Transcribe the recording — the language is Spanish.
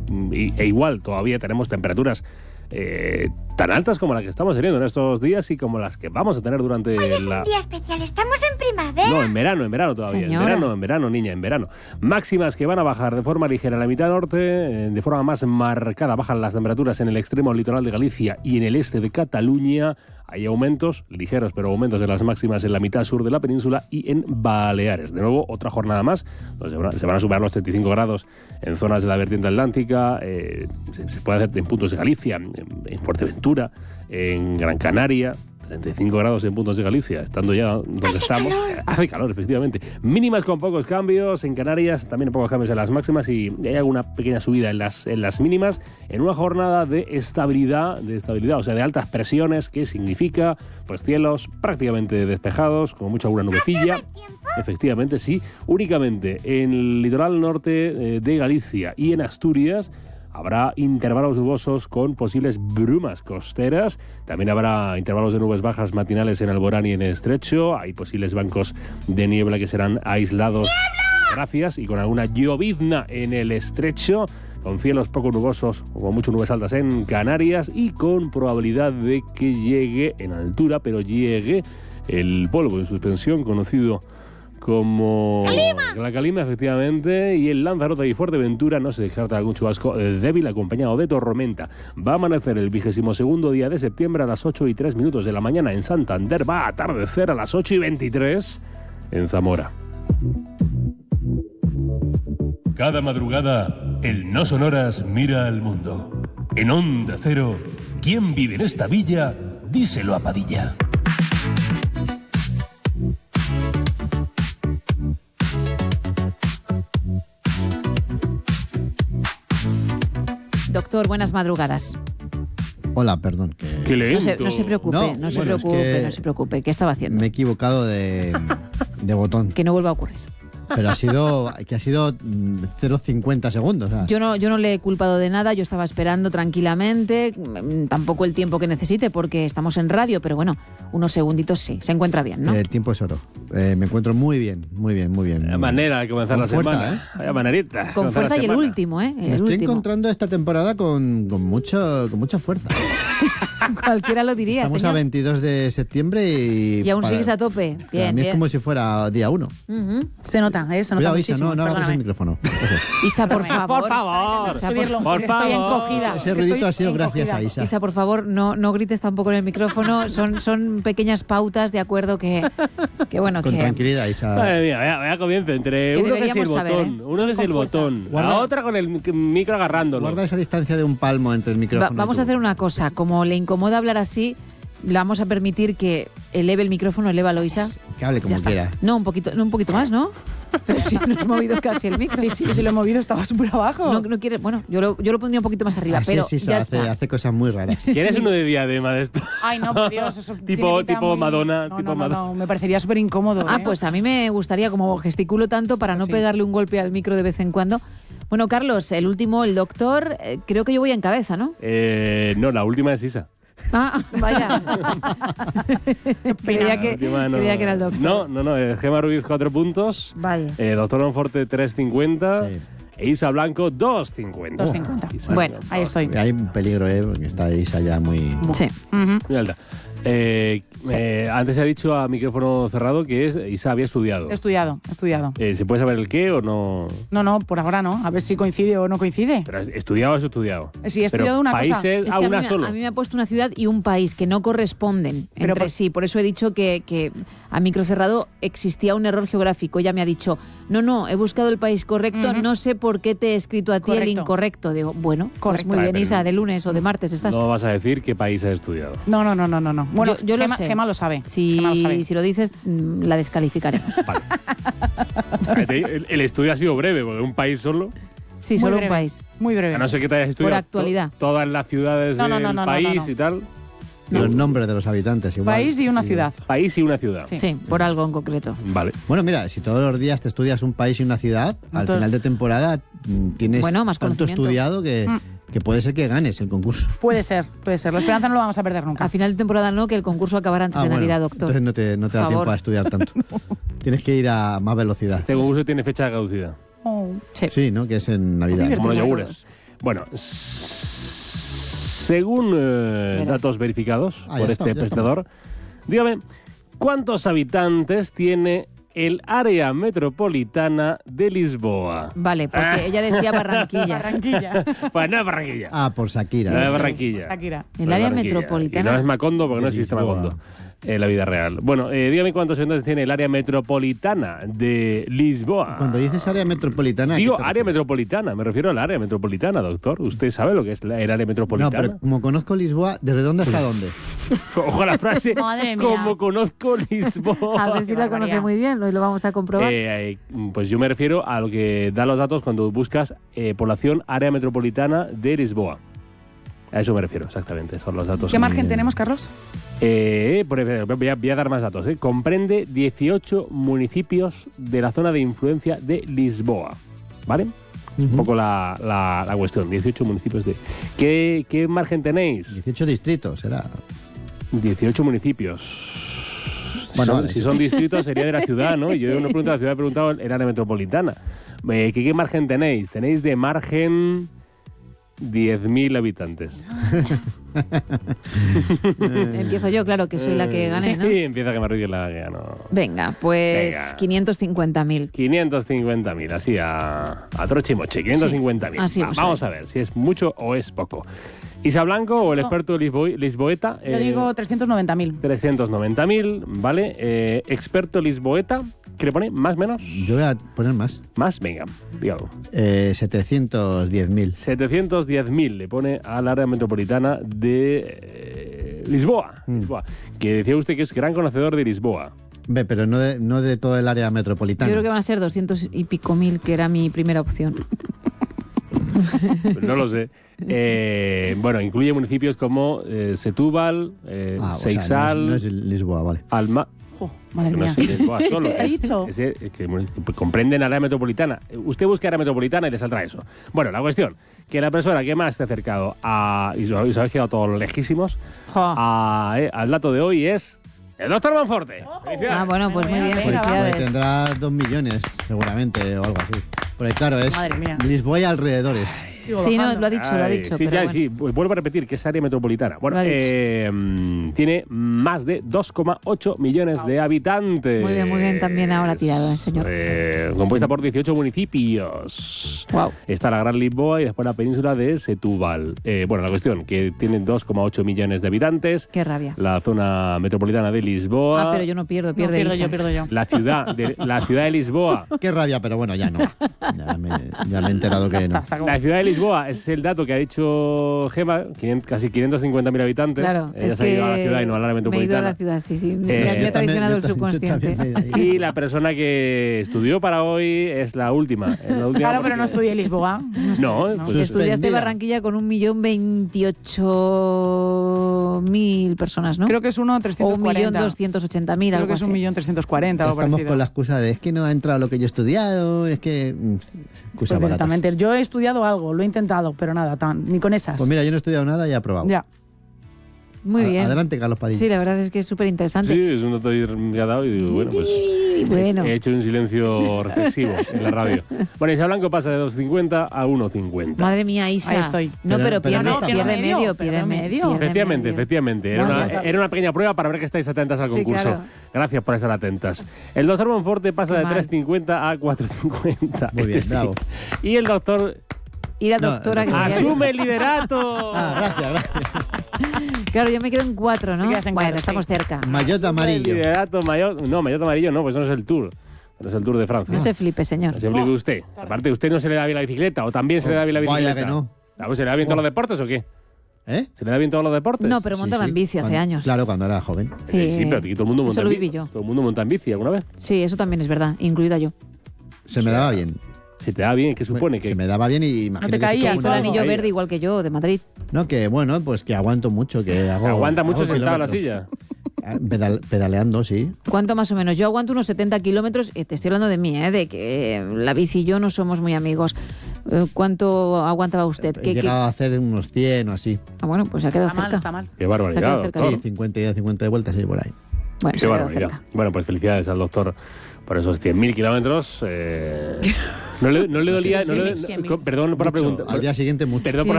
e igual todavía tenemos temperaturas tan altas como las que estamos teniendo en estos días y como las que vamos a tener durante Hoy es un día especial, estamos en primavera. No, en verano todavía. Señora. En verano, niña, en verano. Máximas que van a bajar de forma ligera en la mitad norte, de forma más marcada bajan las temperaturas en el extremo litoral de Galicia y en el este de Cataluña. Hay aumentos, ligeros, pero aumentos de las máximas en la mitad sur de la península y en Baleares. De nuevo, otra jornada más, donde se van a superar los 35 grados en zonas de la vertiente atlántica. Se puede hacer en puntos de Galicia, en Fuerteventura, en Gran Canaria. 35 grados en puntos de Galicia, estando ya donde estamos. Hace calor, efectivamente. Mínimas con pocos cambios, en Canarias también pocos cambios en las máximas y hay alguna pequeña subida en las mínimas, en una jornada de estabilidad, o sea, de altas presiones, que significa pues cielos prácticamente despejados, como mucha alguna nubecilla. Efectivamente, sí. Únicamente en el litoral norte de Galicia y en Asturias habrá intervalos nubosos con posibles brumas costeras. También habrá intervalos de nubes bajas matinales en Alborán y en Estrecho. Hay posibles bancos de niebla que serán aislados. Gracias. Y con alguna llovizna en el Estrecho, con cielos poco nubosos o con muchas nubes altas en Canarias y con probabilidad de que llegue en altura, pero llegue el polvo de suspensión conocido como la calima, efectivamente, y en Lanzarote y Fuerteventura no se descarta algún chubasco débil acompañado de tormenta. Va a amanecer el 22º día de septiembre a las 8:03 de la mañana en Santander. Va a atardecer a las 8:23 en Zamora. Cada madrugada, el No Sonoras mira al mundo. En Onda Cero, ¿quién vive en esta villa? Díselo a Padilla. Doctor, buenas madrugadas. Hola, perdón. ¡Qué lento! No se preocupe, no se preocupe. ¿Qué estaba haciendo? Me he equivocado de botón. Que no vuelva a ocurrir. Pero ha sido 0,50 segundos. ¿Sabes? Yo no le he culpado de nada, yo estaba esperando tranquilamente, tampoco el tiempo que necesite porque estamos en radio, pero bueno, unos segunditos sí, se encuentra bien, ¿no? El tiempo es oro. Me encuentro muy bien. La manera de comenzar con la fuerza, semana. Vaya manerita. Con fuerza y el último, ¿eh? Me estoy encontrando esta temporada con mucha fuerza. Cualquiera lo diría, Estamos señor. a 22 de septiembre y aún sigues a tope. Para Bien, mí bien. es como si fuera día 1. Se nota, se nota Cuidado, Isa, muchísimo. no hagas Perdóname. el micrófono. Gracias. Isa, por favor. Por favor. Isa, Subirlo, por estoy favor. encogida. Ese ruidito Estoy ha sido encogida. gracias a Isa. Isa, por favor, no grites tampoco en el micrófono. Son pequeñas pautas, de acuerdo, que bueno, Con que... tranquilidad, Isa. Madre mía, vaya comienzo. Entre Que uno que es el deberíamos saber, botón, uno que es el botón, la Guarda- otra con el micro agarrándolo. Guarda esa distancia de un palmo entre el micrófono. Vamos y a tú. hacer una cosa. Como le incomoda hablar así, le vamos a permitir que eleve el micrófono, elévalo, Isa. Que hable como quiera. No, un poquito más, ¿no? Pero si no has movido casi el micro. Sí, si lo he movido estaba súper abajo. No quiere, bueno, yo lo pondría un poquito más arriba, Así pero es, Isa, ya está. hace cosas muy raras. ¿Quieres uno de diadema de esto? Ay, no, por Dios. Eso Tipo tiene pinta muy- Madonna, No, tipo no, Madonna. no, me parecería súper incómodo. Ah, pues a mí me gustaría, como gesticulo tanto, para no Sí. pegarle un golpe al micro de vez en cuando. Bueno, Carlos, el último, el doctor, creo que yo voy en cabeza, ¿no? No, la última es Isa. Ah, vaya. creía que era el doctor. No, Gemma Ruiz 4 puntos. Vaya. Doctor Monforte 3,50. Sí. E Isa Blanco 2,50. 2,50. Isa Bueno, Blanco, ahí estoy. Hay un peligro, porque está Isa ya muy... Sí. Ujú. muy alta. Antes se ha dicho a micrófono cerrado que Isa había estudiado. He estudiado. ¿Se puede saber el qué o no? No, por ahora no. A ver si coincide o no coincide. Pero ¿estudiado o has estudiado? Sí, he estudiado Pero una cosa. países, Es que una a solo. mí me ha puesto una ciudad y un país que no corresponden Pero entre sí. Por eso he dicho que a micro cerrado existía un error geográfico. Ella me ha dicho, no, he buscado el país correcto, Ujú. no sé por qué te he escrito a ti el Correcto. incorrecto. Digo, bueno, pues Correcto. muy bien, Vale, Isa, pero de lunes o de martes estás. No vas a decir qué país has estudiado. No. Bueno, Yo lo Gema, sé. Gema lo sabe. Si Gema lo sabe. lo dices, la descalificaremos. Vale. El estudio ha sido breve, porque un país solo. Sí, Muy solo breve. un país. Muy breve. A no ser que te hayas estudiado actualidad. todas las ciudades No, del no, país no. y tal. Los nombres de los habitantes igual. País y una Sí. ciudad. País y una ciudad. Sí. Sí, por algo en concreto. Vale. Bueno, mira, si todos los días te estudias un país y una ciudad, al Entonces- final de temporada tienes Bueno, más tanto conocimiento. estudiado que puede ser que ganes el concurso. Puede ser. La esperanza no la vamos a perder nunca. A final de temporada no, que el concurso acabará antes de bueno, Navidad, doctor. entonces no te da Por tiempo favor. a estudiar tanto. Tienes que ir a más velocidad. Este concurso tiene fecha de caducidad. Oh. Sí. Sí, ¿no? Que es en Navidad. Divertido. Como los a yogures. todos. Bueno, según datos verificados por este prestador, dígame, ¿cuántos habitantes tiene el área metropolitana de Lisboa? Vale, porque ella decía Barranquilla. Barranquilla. Pues no es Barranquilla. Ah, por Shakira. No es Eso. Barranquilla. Shakira. El área Barranquilla. metropolitana. Y no es Macondo porque no de existe Lisboa. Macondo en la vida real. Bueno, dígame cuántos habitantes tiene el área metropolitana de Lisboa. Cuando dices área metropolitana... ¿a qué Digo, te área refieres? metropolitana, me refiero al área metropolitana, doctor. ¿Usted sabe lo que es el área No, metropolitana? pero como conozco Lisboa, ¿desde dónde hasta dónde? Ojo a la frase, Madre mía. como conozco Lisboa. A ver si Qué la barbaridad. conoce muy bien, hoy lo vamos a comprobar. Pues yo me refiero a lo que da los datos cuando buscas población área metropolitana de Lisboa. A eso me refiero, exactamente. Son los datos. ¿Qué margen tenemos, Carlos? Por ejemplo, voy a dar más datos. Comprende 18 municipios de la zona de influencia de Lisboa. ¿Vale? Es un poco la cuestión. 18 municipios de... ¿Qué margen tenéis? 18 distritos, será. 18 municipios. Bueno, vale, Si sí. son distritos sería de la ciudad, ¿no? Yo no pregunto a la ciudad, he preguntado el área metropolitana. ¿Qué margen tenéis? Tenéis de margen 10.000 habitantes. Empiezo yo, claro, que soy la que gané, ¿no? Sí, empieza que me ríe la que ganó. Venga, pues Venga. 550.000. 550.000, así a trochimoche, 550.000. Sí, así vamos a Vamos a ver si es mucho o es poco. Isa Blanco o el experto lisboeta. Yo digo 390.000. 390.000, ¿vale? Experto lisboeta, ¿qué le pone? ¿Más, menos? Yo voy a poner más. Más, venga, dígalo. 710.000. 710.000 le pone al área metropolitana de Lisboa. Lisboa. Que decía usted que es gran conocedor de Lisboa. Ve, pero no de todo el área metropolitana. Yo creo que van a ser 200 y pico mil, que era mi primera opción. No lo sé. Bueno, incluye municipios como Setúbal, O sea, Seixal, no es Lisboa, vale. Alma... Jo, madre No mía. es Lisboa solo. ¿Qué he dicho? Que comprenden área metropolitana. Usted busca área metropolitana y le saldrá eso. Bueno, la cuestión, que la persona que más esté acercado a... Y os habéis quedado todos lejísimos. Jo. Al dato de hoy es... ¡El doctor Monforte! Ah, bueno, pues muy bien, Venga, Pues felicidades. tendrá 2 millones, seguramente, o algo así. Porque claro, es Madre mía. Lisboa y alrededores. Sigo Sí, no, bajando. lo ha dicho, Sí, pero ya, bueno. sí, vuelvo a repetir que es área metropolitana. Bueno, Lo ha tiene más de 2,8 millones de habitantes. Muy bien, también ahora tirado, señor. Compuesta por 18 municipios. Guau. Está la Gran Lisboa y después la península de Setúbal. Bueno, la cuestión, que tiene 2,8 millones de habitantes. Qué rabia. La zona metropolitana de Lisboa. Ah, pero yo no pierdo, No, pierde pierdo Isa. yo, pierdo yo. La ciudad de Lisboa. Qué rabia, pero bueno, ya no. Ya me he enterado que no. Se acabó. La ciudad de Lisboa es el dato que ha dicho Gema, casi 550.000 habitantes. Claro, Ella es se ha ido a la que ciudad y no al área me he ido a metropolitana. la ciudad, sí. Me Yo ha también- traicionado el yo subconsciente. también me he ido ahí. Y la persona que estudió para hoy es la última. Claro, pero no estudié en Lisboa. No, pues- Estudiaste Suspendida. Barranquilla con 1.028.000 personas, ¿no? Creo que es o 1.340. 1.280.000, Creo algo que es así. 1.340.000, algo Estamos parecido. con la excusa de es que no ha entrado lo que yo he estudiado, es que... Pues Excusas baratas. directamente. Yo he estudiado algo, lo he intentado, pero nada, ni con esas. Pues mira, yo no he estudiado nada y he aprobado. Ya. Muy bien. Adelante, Carlos Padilla. Sí, la verdad es que es súper interesante. Sí, es un dato que ha dado y digo, bueno, pues Bueno, he hecho un silencio reflexivo en la radio. Bueno, Isa Blanco pasa de 2,50 a 1,50. madre mía, Isa. Ahí estoy. No, Pero pero no, pierde, que no pierde medio, medio, pierde pierde medio. pierde Efectivamente, medio. efectivamente. Era una pequeña prueba para ver que estáis atentas al Sí, concurso. claro. Gracias por estar atentas. El doctor Monforte pasa Qué de mal. 3,50 a 4,50. Muy bien, bravo. Y el doctor Y la No, doctora que asume el liderato. Gracias. Claro, yo me quedo en 4, ¿no? Te quedas en Bueno, 4, estamos sí. cerca. Maillot El amarillo. liderato mayor. No, maillot amarillo no, pues no es el Tour. No es el Tour de Francia. No se flipe, señor. No se flipe usted. Aparte, ¿usted no se le da bien la bicicleta? ¿O también se le da bien la Vaya bicicleta? que no. Claro, ¿se le da bien todos los deportes o qué? ¿Eh? ¿Se le da bien todos los deportes? No, pero montaba en bici hace Cuando- años. Claro, cuando era joven. Sí, pero aquí todo el mundo monta Eso lo en bici. viví yo. Todo el mundo monta en bici alguna vez. Sí, eso también es verdad, incluida yo. Se me daba bien. Si te da bien, ¿qué supone? Se Que me daba bien y imagínate te caías, si Hizo como el una- anillo Ahí. verde igual que yo, de Madrid. No, que bueno, pues que aguanto mucho, que hago... aguanta mucho hago sentado en la kilómetros. silla. Pedaleando, sí. ¿Cuánto más o menos? Yo aguanto unos 70 kilómetros. Te estoy hablando de mí, de que la bici y yo no somos muy amigos. ¿Cuánto aguantaba usted? He llegado a hacer unos 100 o así. Ah, bueno, pues se ha quedado Está mal, cerca. está mal. Qué Se ha barbaridad, quedado cerca. doctor. Sí, 50 y 50 de vueltas, sí, por ahí. Bueno, Qué se ha quedado barbaridad. cerca. Bueno, pues felicidades al doctor por esos 100.000 kilómetros. No le dolía, perdón por la pregunta. Al día siguiente mucho. Perdón por